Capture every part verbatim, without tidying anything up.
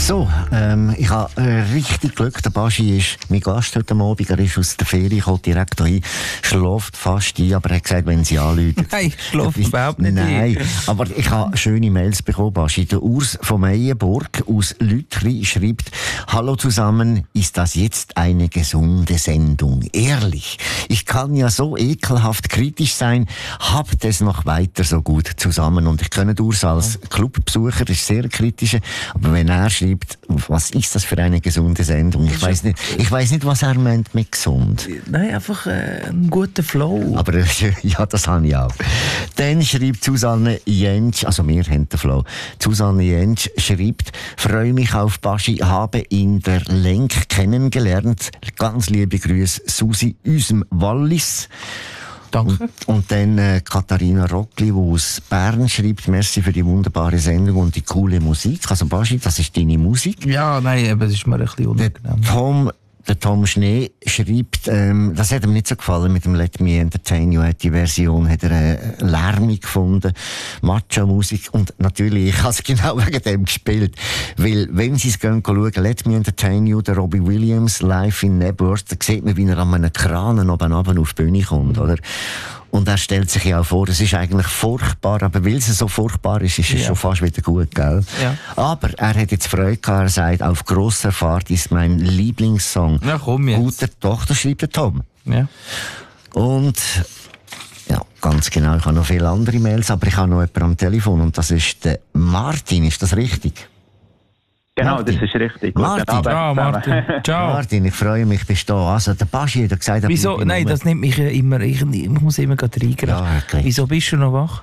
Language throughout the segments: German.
So, ähm, ich habe äh, richtig Glück. Der Baschi ist mein Gast heute Abend. Er ist aus der Ferie, kommt direkt hier, schläft fast ein, aber er hat gesagt, wenn sie anrufen. Nein, ich schlafe überhaupt nicht Nein, ein. Aber ich habe schöne Mails bekommen, Baschi. Der Urs von Meyenburg aus Lütri schreibt: Hallo zusammen, ist das jetzt eine gesunde Sendung? Ehrlich, ich kann ja so ekelhaft kritisch sein, habt es noch weiter so gut zusammen. Und ich kenne Urs als Clubbesucher, das ist sehr kritisch, aber wenn er schreibt, was ist das für eine gesunde Sendung? Ich weiß nicht, ich weiß nicht, was er meint mit gesund. Nein, einfach äh, einen guten Flow. Aber ja, das habe ich auch. Dann schreibt Susanne Jentsch, also wir haben den Flow. Susanne Jentsch schreibt: Freue mich auf Baschi, habe in der Lenk kennengelernt. Ganz liebe Grüße, Susi Üsem Wallis. Danke. Und, und dann äh, Katharina Rockli, die aus Bern schreibt: Merci für die wunderbare Sendung und die coole Musik. Also Baschi, das ist deine Musik. Ja, nein, aber das ist mir ein bisschen unangenehm. Der Tom, der Tom Schnee schreibt, ähm, das hat ihm nicht so gefallen mit dem Let Me Entertain You. Die Version hat er äh, lärmig gefunden, Macho-Musik. Und natürlich, ich habe es genau wegen dem gespielt. Weil, wenn Sie es gehen schauen, Let Me Entertain You, der Robbie Williams live in Nebworth, da sieht man, wie er an einem Kran oben runter auf die Bühne kommt, oder? Und er stellt sich ja auch vor, es ist eigentlich furchtbar, aber weil es so furchtbar ist, ist es ja schon fast wieder gut, gell? Ja. Aber er hat jetzt Freude gehabt, er sagt, auf grosser Fahrt ist mein Lieblingssong. Ja, komm jetzt. Guter Tochter, schreibt der Tom. Ja. Und, ja, ganz genau, ich habe noch viele andere Mails, aber ich habe noch jemanden am Telefon und das ist der Martin, ist das richtig? Genau, Martin. das ist richtig. Martin. Ciao, Martin. Ciao. Martin, ich freue mich, bist du da. Also, der Baschi hat gesagt, er Wieso? bleibt Nein, nur- das nimmt mich äh, immer, ich, ich muss immer gerade reingreifen. Ja, okay. Wieso bist du noch wach?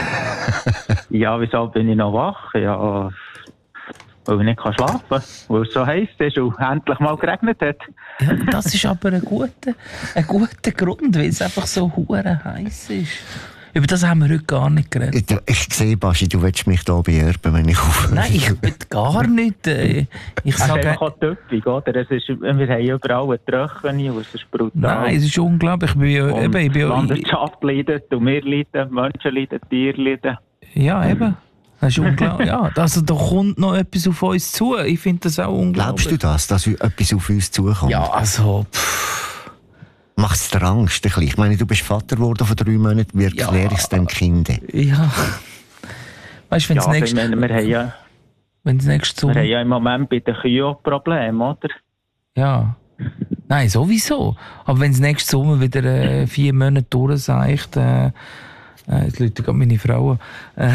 Ja, wieso bin ich noch wach? Ja, weil ich nicht kann schlafen kann, weil es so heiß ist und endlich mal geregnet hat. Ja, das ist aber ein guter, ein guter Grund, weil es einfach so hure heiß ist. Über das haben wir heute gar nicht geredet. Ich, ich sehe, Baschi, du willst mich hier beerben, wenn ich aufhöre. Nein, ich will gar nicht. Äh, ich Es ist sage, einfach auch töpfig, oder? Es ist, wir haben überall eine Tröchene und es ist brutal. nein, es ist unglaublich. Ich bin ja, Und eben, ich bin die ja, Landwirtschaft leidet, und wir leiden, Menschen leiden, Tiere leiden. ja, eben. Das ist unglaublich. Ja, also, da kommt noch etwas auf uns zu. Ich finde das auch unglaublich. Glaubst du das, dass etwas auf uns zukommt? Ja, also, pff, Macht es dir Angst ein bisschen? Ich meine, du bist Vater geworden vor drei Monaten. Wie Ja. erkläre ich es den Kindern? ja. Weißt du, wenn Ja, das aber ich nächste, meine, wir haben ja, wenn das nächste wir haben Sommer. ja im Moment bei den Kühen auch Probleme, oder? Ja. Nein, sowieso. Aber wenn das nächste Sommer wieder äh, vier Monate durchseicht, äh, äh, jetzt Leute, gerade meine Frau. Äh,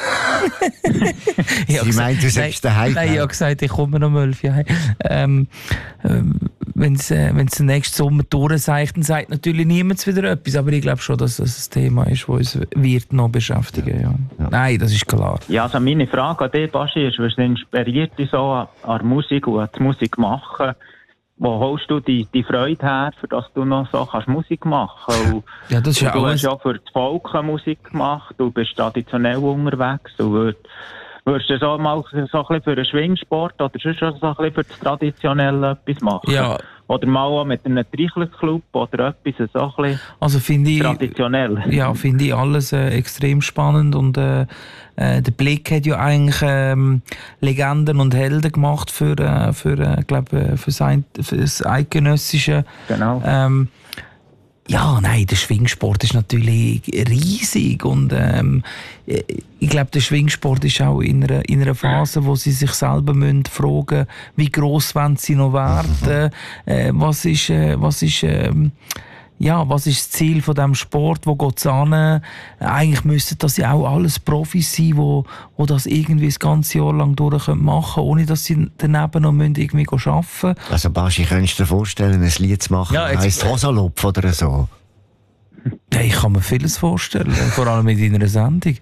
ich hab Sie gesagt- meint, du sagst daheim. Nein, ich habe gesagt, ich komme noch um elf Jahre. Ähm, ähm, wenn es äh, wenn's den nächsten Sommer durchseicht, dann sagt natürlich niemand wieder etwas. Aber ich glaube schon, dass das ein Thema ist, das uns wird noch beschäftigen. Ja. Ja. Nein, das ist klar. Ja, also meine Frage an dich, Baschi, ist, was inspiriert dich so an, an der Musik und an die Musik machen? Wo holst du die, die Freude her, für dass du noch so kannst Musik machen kannst? Ja, das ist ja Du alles. hast ja für das Volk Musik gemacht, du bist traditionell unterwegs. Du würd, würdest du so mal so ein bisschen für einen Schwingsport oder sonst so ein bisschen für das Traditionelle etwas machen? Ja. Oder mal auch mit einem Trichlerclub oder etwas so ein bisschen Also finde ich. traditionell? Ja, finde ich alles äh, extrem spannend und äh, äh, der Blick hat ja eigentlich ähm, Legenden und Helden gemacht für, äh, für, äh, glaub, äh, für, sein, für das Eidgenössische. Genau. Ähm, ja, nein, der Schwingsport ist natürlich riesig und ähm, ich glaube, der Schwingsport ist auch in einer, in einer Phase, wo sie sich selber müssen fragen, wie gross wollen sie noch werden, äh, was ist, äh, was ist ähm, ja, was ist das Ziel von diesem Sport, wo geht's an? Eigentlich müssten das ja auch alles Profis sein, wo, wo das irgendwie das ganze Jahr lang durch machen können, ohne dass sie daneben noch müssen irgendwie arbeiten müssen. Also Baschi, könntest du dir vorstellen, ein Lied zu machen, Ja, das jetzt- heisst Hosalopf oder so? Ja, ich kann mir vieles vorstellen, vor allem mit deiner Sendung.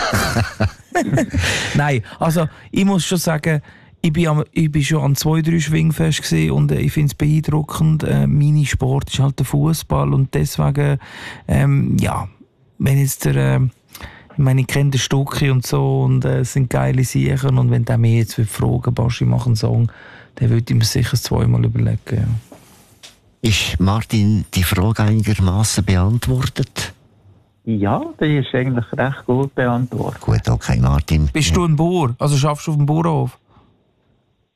Nein, also ich muss schon sagen, ich bin, am, ich bin schon an zwei, drei Schwingfest gesehen und äh, ich finde es beeindruckend. Äh, mein Sport ist halt der Fußball und deswegen, ähm, ja, wenn jetzt der, äh, ich meine, ich kenne den Stucki und so und äh, es sind geile Sachen und wenn der mich jetzt fragen, Baschi, mach einen Song, dann würde ich mir sicher zweimal überlegen. Ja. Ist Martin die Frage einigermaßen beantwortet? Ja, die ist eigentlich recht gut beantwortet. Gut, okay, Martin. Bist du ein Bauer? Also schaffst du auf dem Bauernhof?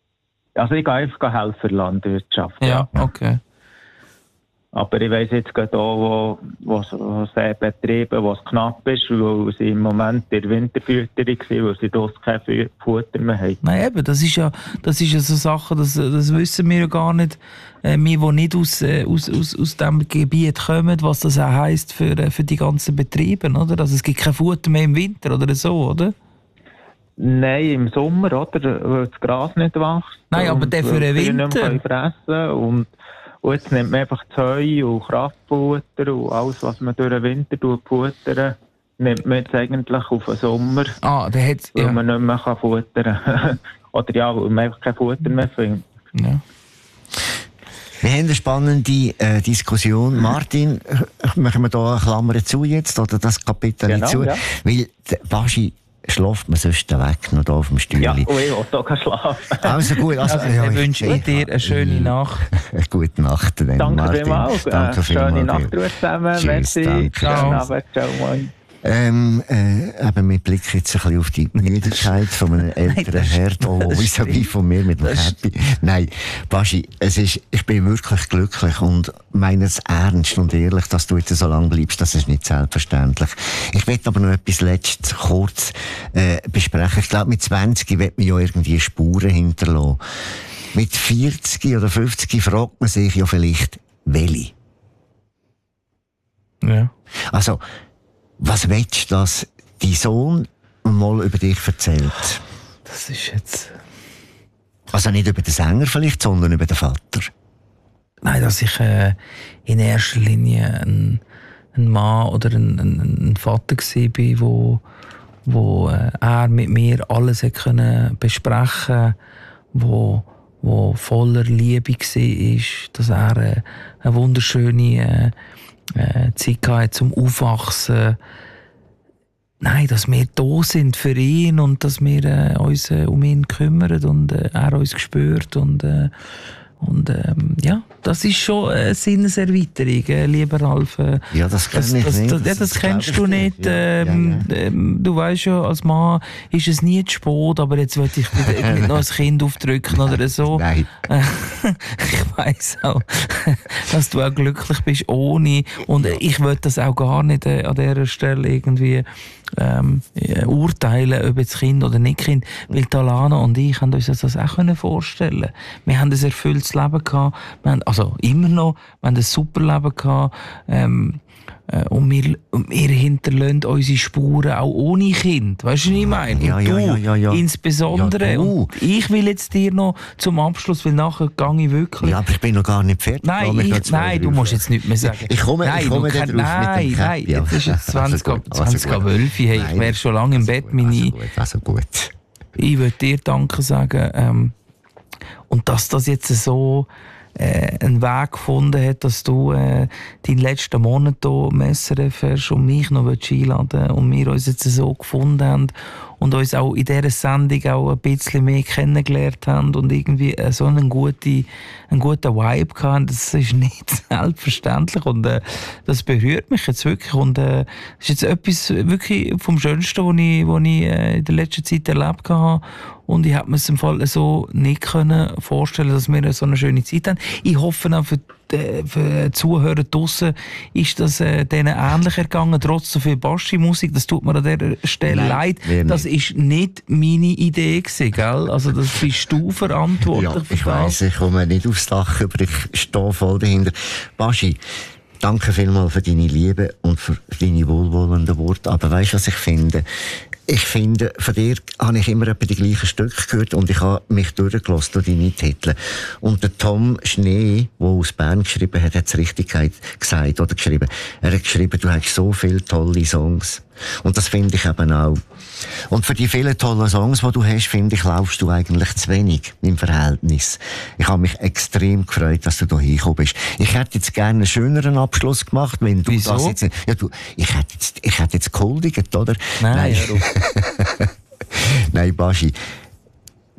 Also ich gehe einfach helfen Landwirtschaft. Ja, okay. Aber ich weiss jetzt gerade auch, wo, wo, wo es Betriebe, wo es knapp ist, weil sie im Moment in der Winterfütterung sind, weil sie dort kein Futter mehr haben. Nein, eben, das ist ja, das ist ja so Sachen, das, das wissen wir ja gar nicht. Äh, wir, die nicht aus, äh, aus, aus, aus diesem Gebiet kommen, was das auch heisst für, äh, für die ganzen Betriebe, oder? Also es gibt kein Futter mehr im Winter oder so, oder? Nein, im Sommer, oder? Weil das Gras nicht wächst. Nein, aber der für den Winter. Nicht mehr fressen und Und jetzt nimmt man einfach das Heu und Kraftfutter und alles, was man durch den Winter futtern, nimmt man jetzt eigentlich auf den Sommer, ah, der hat's, weil ja. man nicht mehr futtern kann. Oder ja, weil man einfach kein Futter mehr findet. Ja. Wir haben eine spannende äh, Diskussion. Martin, machen wir da eine Klammer zu jetzt, oder das Kapitel Genau, zu? ja. Weil, Baschi, schläft man sonst weg, noch da auf dem Stühle. Ja, und ich will auch schlafen. Also gut, also, Also, ja, ich wünsche ich dir eine schöne Nacht. Gute Nacht, dann, Danke Martin. vielmals. Danke äh, schöne vielmals. Nacht zusammen. Tschüss, Merci. danke. Schönen Abend. Ciao, moin. Ähm, äh, eben, wir blicken jetzt ein bisschen auf die Müdigkeit von einem älteren Herr, der vis-à-vis von mir mit dem Happy. Nein, Baschi, es ist, ich bin wirklich glücklich und meine es ernst und ehrlich, dass du jetzt so lange bleibst, das ist nicht selbstverständlich. Ich möchte aber noch etwas letztes kurz äh, besprechen. Ich glaube, mit zwanzig wird man ja irgendwie Spuren hinterlassen. Mit vierzig oder fünfzig fragt man sich ja vielleicht, welche? Ja. Also, was willst du, dass dein Sohn mal über dich erzählt? Das ist jetzt... Also nicht über den Sänger vielleicht, sondern über den Vater. Nein, dass ich äh, in erster Linie ein, ein Mann oder ein, ein, ein Vater war, wo, wo äh, er mit mir alles hat können besprechen, wo, wo voller Liebe war, dass er äh, eine wunderschöne äh, äh, Zeit hatte zum Aufwachsen. Nein, dass wir da sind für ihn und dass wir äh, uns äh, um ihn kümmern und äh, er uns spürt und äh, Und ähm, ja, das ist schon eine Sinneserweiterung, äh, lieber Ralf. Äh, Ja, das kenn das, ich das, nicht. Das, Das- das, das kennst glaub du ich nicht. nicht, ja. Ähm, Ja, ja. Ähm, du weißt ja, als Mann ist es nie zu spät, aber jetzt will ich dir nicht noch ein Kind aufdrücken oder so. Nein. Ich weiss auch, dass du auch glücklich bist ohne. Und ich will das auch gar nicht äh, an dieser Stelle irgendwie ähm, äh, urteilen, ob jetzt Kind oder nicht Kind. Weil Talana und ich haben uns das auch können vorstellen. Wir haben ein erfülltes Leben gehabt. Wir haben, also immer noch. Wir haben ein super Leben gehabt. Ähm, äh, und wir, und wir hinterlassen unsere Spuren auch ohne Kind. Weißt du, was ich meine? Ja, Und ja, du ja, ja, ja. insbesondere. Ja, du. Und ich will jetzt dir noch zum Abschluss, weil nachher gehe ich wirklich. Ja, aber ich bin noch gar nicht fertig. Lass Nein, mich noch ich, zwei, nein, drei du musst Fragen. jetzt nicht mehr sagen. Ich komme, nein, ich komme du dann kann, drauf nein, mit dem nein, Käppi. jetzt ist es zwanzig ab Also gut, also gut. zwölf. Hey, ich Nein, wäre schon lange im Bett. Meine, Also gut, also gut. ich würde dir Danke sagen. Ähm, und dass das jetzt so äh, einen Weg gefunden hat, dass du äh, deinen letzten Monat hier im S R F hast und mich noch einladen willst und wir uns jetzt so gefunden haben und uns auch in dieser Sendung auch ein bisschen mehr kennengelernt haben und irgendwie äh, so einen guten, einen guten Vibe hatten, das ist nicht selbstverständlich und äh, das berührt mich jetzt wirklich und äh, das ist jetzt etwas wirklich vom Schönsten, was ich, was ich äh, in der letzten Zeit erlebt habe. Und ich hätte mir es im Fall so nicht können vorstellen, dass wir so eine schöne Zeit haben. Ich hoffe auch für die, für die Zuhörer draussen ist das äh, denen ähnlich ergangen, trotz so viel Baschi-Musik. Das tut mir an dieser Stelle Nein, leid. mir Das ist nicht meine Idee gewesen, gell? Also das bist du verantwortlich Ja, für ich das. weiss, ich komme nicht aufs Dach, aber ich stehe voll dahinter. Baschi, danke vielmals für deine Liebe und für deine wohlwollenden Worte. Aber weißt du, was ich finde? Ich finde, von dir habe ich immer etwa die gleichen Stücke gehört und ich habe mich durchgelassen durch deine Titel. Und der Tom Schnee, der aus Bern geschrieben hat, hat es richtig gesagt oder geschrieben. Er hat geschrieben, du hast so viele tolle Songs. Und das finde ich eben auch. Und für die vielen tollen Songs, die du hast, finde ich, laufst du eigentlich zu wenig im Verhältnis. Ich habe mich extrem gefreut, dass du da hingekommen bist. Ich hätte jetzt gerne einen schöneren Abschluss gemacht, wenn du Wieso? das jetzt nicht... Ja, du, ich hätte jetzt, ich hätte jetzt gehuldigt, oder? Nein, Nein, Nein Baschi.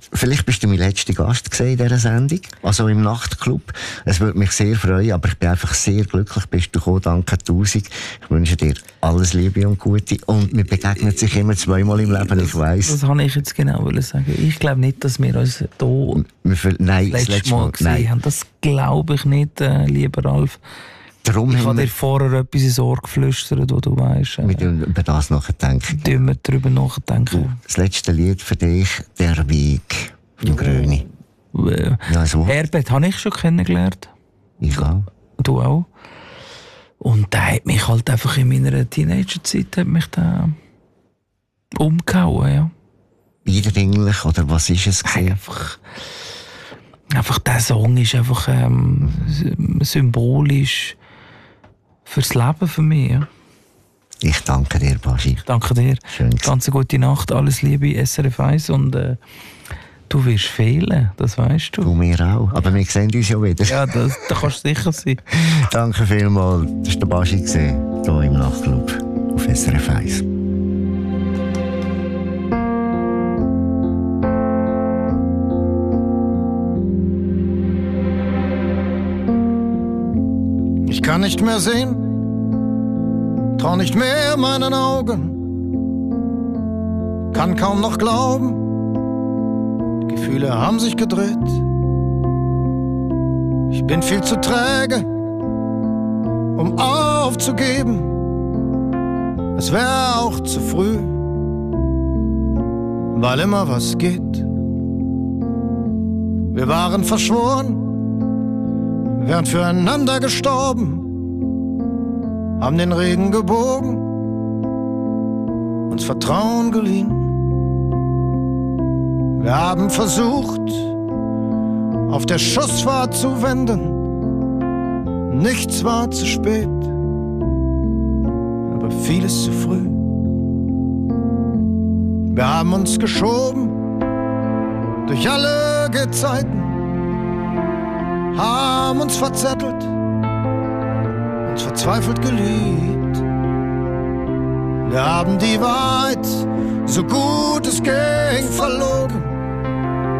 Vielleicht bist du mein letzter Gast in dieser Sendung, also im Nachtclub. Es würde mich sehr freuen, aber ich bin einfach sehr glücklich, bist du gekommen. Danke tausend. Ich wünsche dir alles Liebe und Gute. Und wir begegnen sich immer zweimal im Leben, ich weiss. Das wollte ich jetzt genau sagen. Ich glaube nicht, dass wir uns hier nein, das letzte Mal gesehen nein. haben. Das glaube ich nicht, äh, lieber Ralf. Darum ich habe dir vorher etwas ins Ohr geflüstert, wo du weißt. Äh, wir tun über das nachdenken. Wir müssen darüber nachdenken. Das letzte Lied für dich, «Der Weg» von Gröni. Äh, ja, so. Herbert habe ich schon kennengelernt. Ich auch. Du auch. Und der hat mich halt einfach in meiner Teenagerzeit hat mich da umgehauen, ja. Eindringlich, oder was ist es gewesen? Einfach, einfach der Song ist einfach ähm, symbolisch fürs Leben für mich, ja. Ich danke dir, Baschi. Ich danke dir. Schön. Ganz eine gute Nacht, alles Liebe, S R F eins und äh, du wirst fehlen, das weißt du. Du mir auch, aber wir sehen uns ja wieder. Ja, das, da kannst du sicher sein. Danke vielmals, das war der Baschi hier im Nachtclub auf S R F eins. Ich kann nicht mehr sehen, trau nicht mehr meinen Augen, kann kaum noch glauben, die Gefühle haben sich gedreht. Ich bin viel zu träge, um aufzugeben, es wäre auch zu früh, weil immer was geht. Wir waren verschworen, wären füreinander gestorben, haben den Regen gebogen, uns Vertrauen geliehen. Wir haben versucht, auf der Schussfahrt zu wenden. Nichts war zu spät, aber vieles zu früh. Wir haben uns geschoben durch alle Gezeiten, haben uns verzettelt, uns verzweifelt geliebt. Wir haben die Wahrheit, so gut es ging, verlogen